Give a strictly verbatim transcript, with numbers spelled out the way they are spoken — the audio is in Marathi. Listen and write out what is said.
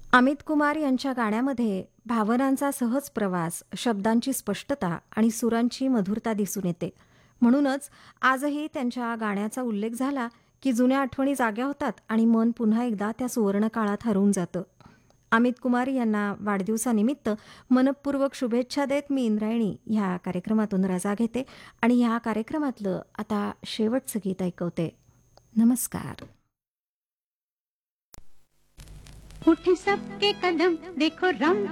अमित कुमार यांच्या गाण्यामध्ये भावनांचा सहज प्रवास, शब्दांची स्पष्टता आणि सुरांची मधुरता दिसून येते. म्हणूनच आजही त्यांच्या गाण्याचा उल्लेख झाला की जुन्या आठवणी जाग्या होतात आणि मन पुन्हा एकदा त्या सुवर्णकाळात हरवून जातं. अमित कुमार यांना वाढदिवसानिमित्त मनःपूर्वक शुभेच्छा देत मी इंद्रायणी ह्या कार्यक्रमातून रजा घेते आणि ह्या कार्यक्रमातलं आता शेवटचं गीत ऐकवते. नमस्कार. उठे सबके कदम देखो रंग